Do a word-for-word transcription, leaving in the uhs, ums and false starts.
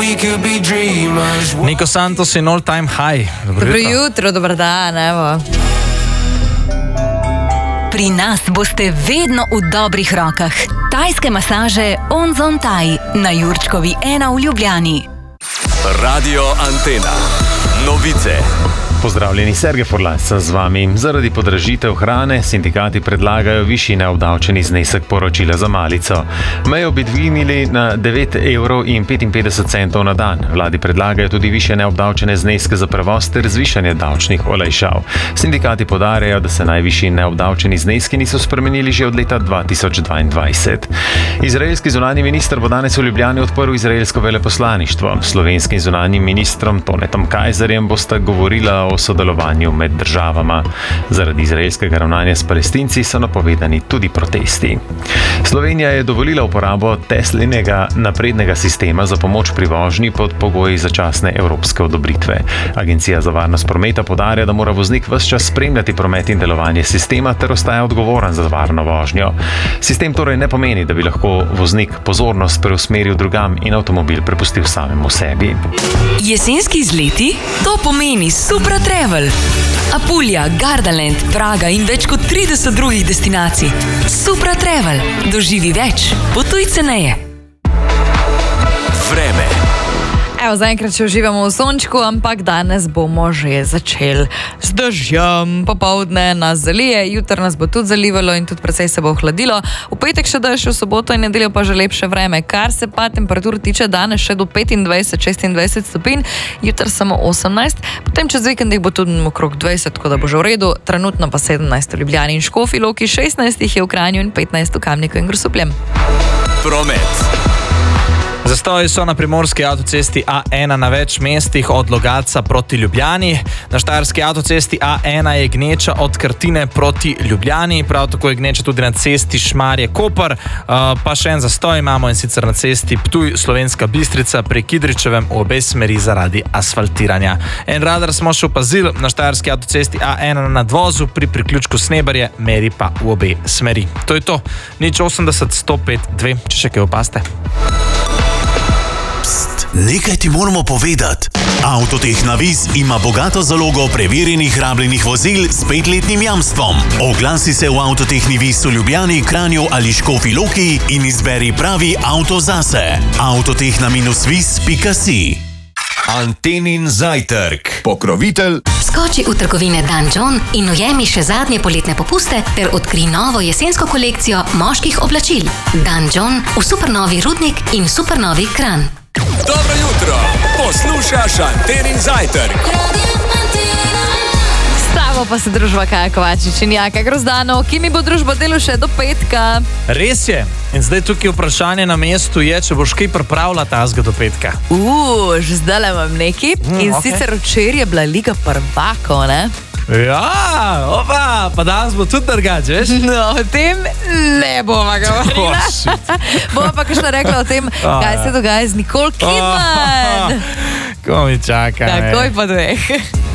we could be dreamers. Nico Santos in All Time High. Dobro, Dobro jutro. jutro, dober dan, evo. Pri nas boste vedno v dobrih rokah. Tajske masaže Onzon Thai na Jurčkovi ena v Ljubljani. Radio Antena. Novice. Pozdravljeni, Sergej Forlajs sem z vami. Zaradi podražitev hrane sindikati predlagajo višji neobdavčeni znesek poročila za malico. Mejo bi dvignili na devet evrov in petinpetdeset centov na dan. Vladi predlagajo tudi višje neobdavčene zneske za prevoz ter zvišanje davčnih olajšav. Sindikati podarjajo, da se najvišji neobdavčeni zneski niso spremenili že od leta dva tisoč dvaindvajset. Izraelski zunanji minister bo danes v Ljubljani odprl izraelsko veleposlaništvo. Slovenskim zunanjim ministrom Tonetom Kajzerjem bosta govorila o sodelovanju med državama. Zaradi izraelskega ravnanja s Palestinci so napovedani tudi protesti. Slovenija je dovolila uporabo Teslinega naprednega sistema za pomoč pri vožnji pod pogoji začasne evropske odobritve. Agencija za varnost prometa podarja, da mora voznik ves čas spremljati promet in delovanje sistema ter ostaja odgovoren za varno vožnjo. Sistem torej ne pomeni, da bi lahko voznik pozornost preusmeril drugam in avtomobil prepustil samemu sebi. Jesenski izleti? To pomeni Supra Travel. Apulja, Gardaland, Praga in več kot trideset drugih destinacij. Supra Travel. Doživi več. Potuj ceneje. Vreme. Evo, zaenkrat še uživamo v sončku, ampak danes bomo že začeli z dežjem. Popoldne nas zalije, jutri nas bo tudi zalivalo in tudi precej se bo ohladilo. V petek še dež, v soboto in nedeljo pa že lepše vreme. Kar se pa temperatur tiče, danes še do petindvajset šestindvajset stopinj, jutri samo osemnajst, potem čez vikend jih bo tudi okrog dvajset, tako da bo že v redu. Trenutno pa sedemnajst v Ljubljani in Škofji Loki, šestnajst jih je v Kranju in petnajst v Kamniku in Grosupljem. Promet. Zastoji so na primorski avtocesti A ena na več mestih od Logatca proti Ljubljani. Na štajerski avtocesti A ena je gneča od Krtine proti Ljubljani, prav tako je gneča tudi na cesti Šmarje-Koper, uh, pa še en zastoj imamo in sicer na cesti Ptuj-Slovenska Bistrica pri Kidričevem v obe smeri zaradi asfaltiranja. En radar smo še opazili na štajerski avtocesti A ena na nadvozu pri priključku Snebarje, meri pa v obe smeri. To je to. Nič osemdeset sto pet dve, če še kaj opaste. Nekaj ti moramo povedati. Avtotehna Vis ima bogato zalogo preverjenih rabljenih vozil s petletnim jamstvom. Oglasi se v Avtotehni Vis v Ljubljani, Kranju ali Škofji Loki in izberi pravi avto zase. avtotehna vis pika si. Antenin zajtrk. Pokrovitelj. Skoči v trgovine Dan John in ujemi še zadnje poletne popuste ter odkri novo jesensko kolekcijo moških oblačil. Dan John v supernovi Rudnik in supernovi Kranj. Dobro jutro. Poslušaš Antenin zajtrk. S tabo pa se družba Kaja Kovačič in Jaka Grozdano, ki mi bo družbo delu še do petka. Res je. In zdaj tukaj vprašanje na mestu je, če boš kaj pripravila tazga do petka. Uuu, že zdaj imam neki. Mm, in okay. sicer včeraj je bila Liga prvakov, ne? Ja, opa, pa danes bo tudi drugače, veš? No, o tem ne bova govorila. Oh, bova pa kakšno rekla o tem, kaj se dogaja z Nicole Kidman. Ko mi čaka. Takoj po dveh.